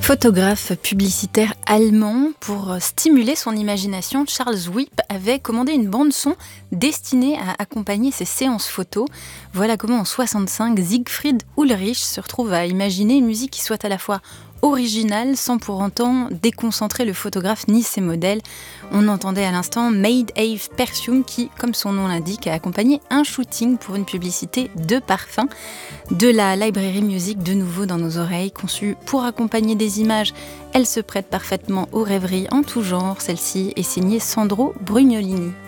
Photographe publicitaire allemand, pour stimuler son imagination, Charles Wipp avait commandé une bande-son destinée à accompagner ses séances photos. Voilà comment en 1965, Siegfried Ulrich se retrouve à imaginer une musique qui soit à la fois originale sans pour autant déconcentrer le photographe ni ses modèles. On entendait à l'instant Made Ave Perfume qui, comme son nom l'indique, a accompagné un shooting pour une publicité de parfum. De la Library Music de nouveau dans nos oreilles, conçue pour accompagner des images, elle se prête parfaitement aux rêveries en tout genre. Celle-ci est signée Sandro Brugnolini.